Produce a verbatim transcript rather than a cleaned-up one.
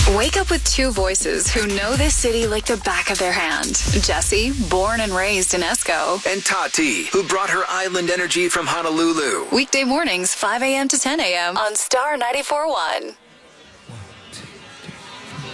Wake up with two voices who know this city like the back of their hand. Jessie, born and raised in Esco. And Tati, who brought her island energy from Honolulu. Weekday mornings, five a.m. to ten a.m. on Star ninety-four point one.